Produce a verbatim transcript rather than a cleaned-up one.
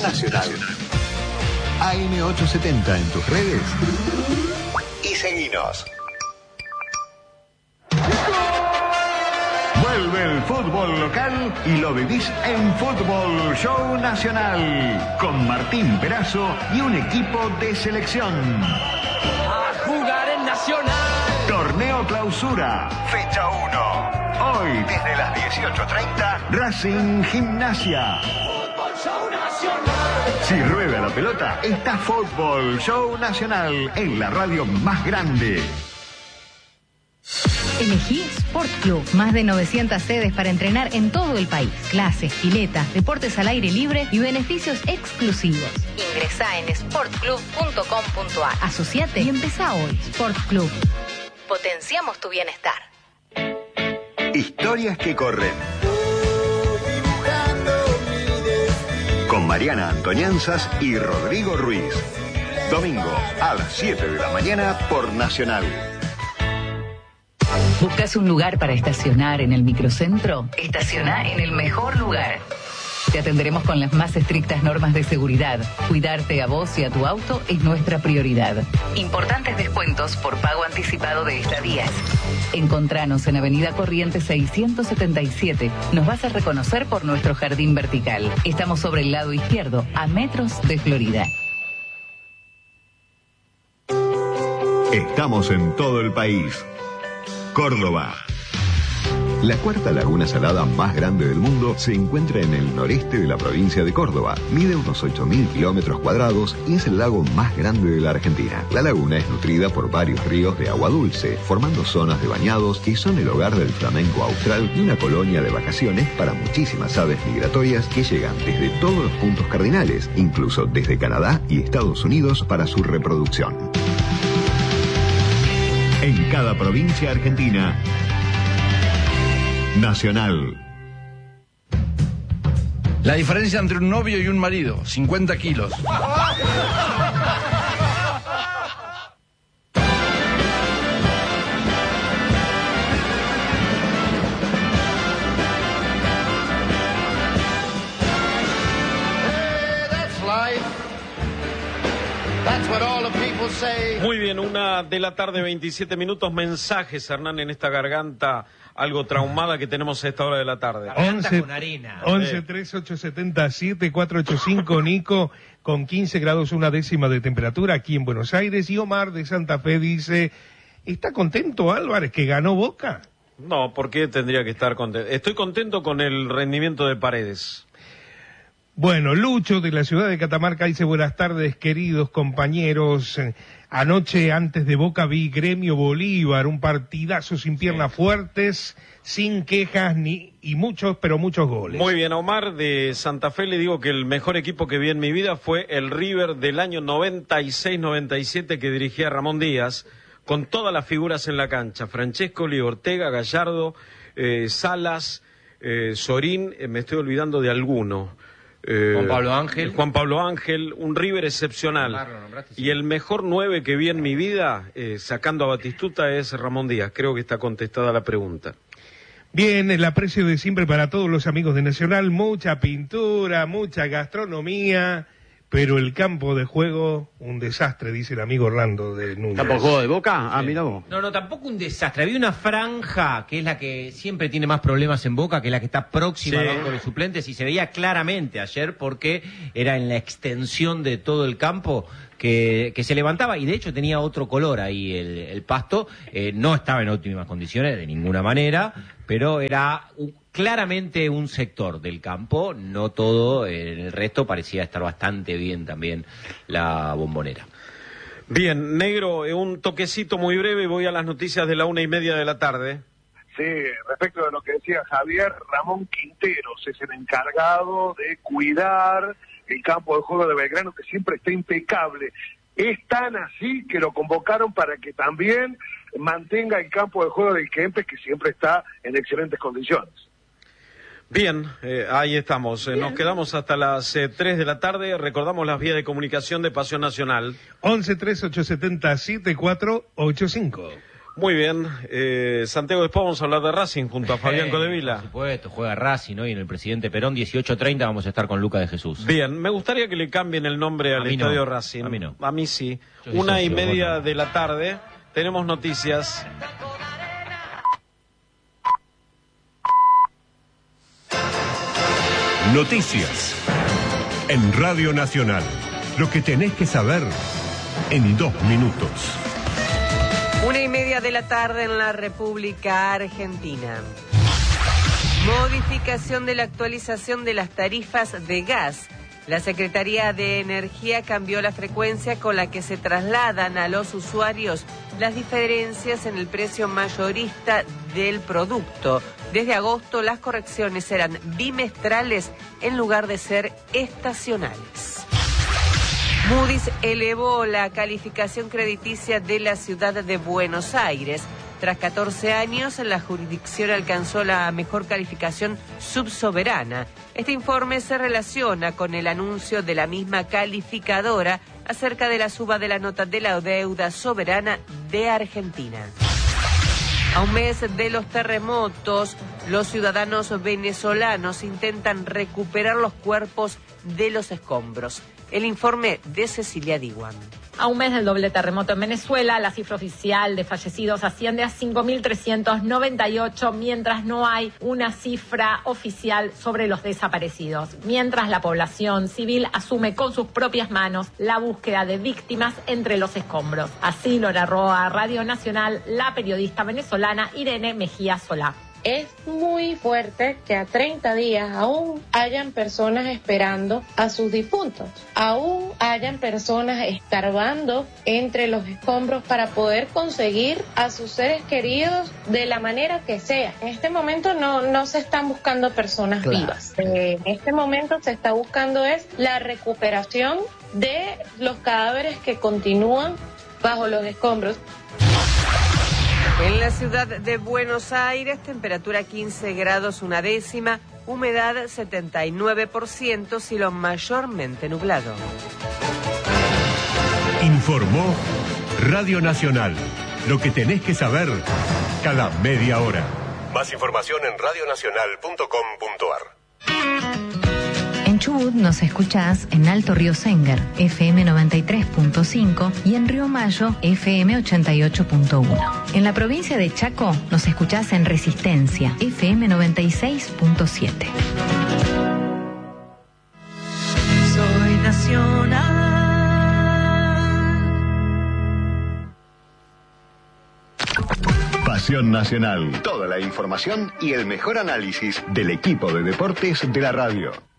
Nacional. A M ochocientos setenta en tus redes y seguinos. Vuelve el fútbol local y lo vivís en Fútbol Show Nacional con Martín Perazo y un equipo de selección. A jugar en Nacional. Torneo Clausura, fecha uno. Hoy desde las dieciocho treinta, Racing Gimnasia. Fútbol Show Nacional. Si rueda la pelota, está Fútbol Show Nacional en la radio más grande. Elegí Sport Club. Más de novecientas sedes para entrenar en todo el país. Clases, piletas, deportes al aire libre y beneficios exclusivos. Ingresá en sport club punto com punto a r. Asociate y empezá hoy. Sport Club. Potenciamos tu bienestar. Historias que corren. Con Mariana Antonianzas y Rodrigo Ruiz. Domingo a las siete de la mañana por Nacional. ¿Buscas un lugar para estacionar en el microcentro? Estaciona en el mejor lugar. Te atenderemos con las más estrictas normas de seguridad. Cuidarte a vos y a tu auto es nuestra prioridad. Importantes descuentos por pago anticipado de estadías. Encontranos en Avenida Corrientes seiscientos setenta y siete. Nos vas a reconocer por nuestro jardín vertical. Estamos sobre el lado izquierdo, a metros de Florida. Estamos en todo el país. Córdoba. La cuarta laguna salada más grande del mundo se encuentra en el noreste de la provincia de Córdoba. Mide unos ocho mil kilómetros cuadrados y es el lago más grande de la Argentina. La laguna es nutrida por varios ríos de agua dulce, formando zonas de bañados que son el hogar del flamenco austral y una colonia de vacaciones para muchísimas aves migratorias que llegan desde todos los puntos cardinales, incluso desde Canadá y Estados Unidos para su reproducción. En cada provincia argentina, Nacional. La diferencia entre un novio y un marido, cincuenta kilos. Muy bien, una de la tarde, veintisiete minutos. Mensajes, Hernán, en esta garganta algo traumada que tenemos a esta hora de la tarde. once con harina. once, tres, ocho, siete, siete, cuatro ocho cinco, Nico, con quince grados una décima de temperatura aquí en Buenos Aires. Y Omar de Santa Fe dice, ¿está contento Álvarez que ganó Boca? No, ¿por qué tendría que estar contento? Estoy contento con el rendimiento de Paredes. Bueno, Lucho de la ciudad de Catamarca dice, buenas tardes, queridos compañeros. Anoche, antes de Boca, vi Gremio Bolívar, un partidazo sin piernas sí. fuertes, sin quejas ni y muchos, pero muchos goles. Muy bien, a Omar de Santa Fe le digo que el mejor equipo que vi en mi vida fue el River del año noventa y seis noventa y siete que dirigía Ramón Díaz, con todas las figuras en la cancha, Francescoli, Ortega, Gallardo, eh, Salas, eh, Sorín, eh, me estoy olvidando de alguno. Eh, Juan Pablo Ángel. Juan Pablo Ángel, un River excepcional. Y el mejor nueve que vi en mi vida, eh, sacando a Batistuta, es Ramón Díaz. Creo que está contestada la pregunta. Bien, el aprecio de siempre para todos los amigos de Nacional. Mucha pintura, mucha gastronomía, pero el campo de juego, un desastre, dice el amigo Orlando de Núñez. ¿Campo de juego de Boca? Ah, sí. mira vos. No, no, tampoco un desastre. Había una franja que es la que siempre tiene más problemas en Boca, que es la que está próxima sí. al banco de suplentes, y se veía claramente ayer porque era en la extensión de todo el campo que, que se levantaba, y de hecho tenía otro color ahí el, el pasto. Eh, no estaba en óptimas condiciones de ninguna manera, pero era un, claramente un sector del campo, no todo. En el resto parecía estar bastante bien también la Bombonera. Bien, Negro, un toquecito muy breve, voy a las noticias de la una y media de la tarde. Sí, respecto de lo que decía Javier, Ramón Quinteros es el encargado de cuidar el campo de juego de Belgrano, que siempre está impecable. Es tan así que lo convocaron para que también mantenga el campo de juego del Kempes, que siempre está en excelentes condiciones. Bien, eh, ahí estamos. Eh, nos quedamos hasta las eh, tres de la tarde. Recordamos las vías de comunicación de Pasión Nacional. once, tres, ocho, siete, siete, cuatro ocho cinco. Muy bien, eh, Santiago, después vamos a hablar de Racing junto a Fabián Eh, Codevila. Por supuesto, juega Racing hoy en el Presidente Perón, dieciocho treinta vamos a estar con Luca de Jesús. Bien, me gustaría que le cambien el nombre al A mí no, Estadio Racing. a mí no. A mí sí. Yo soy Una y socio, media vos no. de la tarde, tenemos noticias. Noticias en Radio Nacional. Lo que tenés que saber en dos minutos. Una y media de la tarde en la República Argentina. Modificación de la actualización de las tarifas de gas. La Secretaría de Energía cambió la frecuencia con la que se trasladan a los usuarios las diferencias en el precio mayorista del producto. Desde agosto las correcciones serán bimestrales en lugar de ser estacionales. Moody's elevó la calificación crediticia de la ciudad de Buenos Aires. Tras catorce años, la jurisdicción alcanzó la mejor calificación subsoberana. Este informe se relaciona con el anuncio de la misma calificadora acerca de la suba de la nota de la deuda soberana de Argentina. A un mes de los terremotos, los ciudadanos venezolanos intentan recuperar los cuerpos de los escombros. El informe de Cecilia Diwan. A un mes del doble terremoto en Venezuela, la cifra oficial de fallecidos asciende a cinco mil trescientos noventa y ocho, mientras no hay una cifra oficial sobre los desaparecidos. Mientras la población civil asume con sus propias manos la búsqueda de víctimas entre los escombros. Así lo narró a Radio Nacional la periodista venezolana Irene Mejía Solá. Es muy fuerte que a treinta días aún hayan personas esperando a sus difuntos, aún hayan personas escarbando entre los escombros para poder conseguir a sus seres queridos de la manera que sea. En este momento no, no se están buscando personas claro. vivas. Eh, en este momento se está buscando es la recuperación de los cadáveres que continúan bajo los escombros. En la ciudad de Buenos Aires, temperatura quince grados una décima, humedad setenta y nueve por ciento, cielo mayormente nublado. Informó Radio Nacional. Lo que tenés que saber cada media hora. Más información en radionacional punto com punto ar. En Chubut nos escuchás en Alto Río Senguer, F M noventa y tres punto cinco, y en Río Mayo, F M ochenta y ocho punto uno. En la provincia de Chaco nos escuchás en Resistencia, F M noventa y seis punto siete. Soy nacional. Pasión Nacional. Toda la información y el mejor análisis del equipo de deportes de la radio.